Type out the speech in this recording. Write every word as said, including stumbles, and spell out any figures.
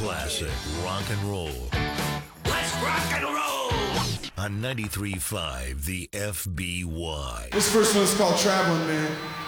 Classic rock and roll. Let's rock and roll! On ninety-three point five, the F B Y. This first one's called Traveling Man.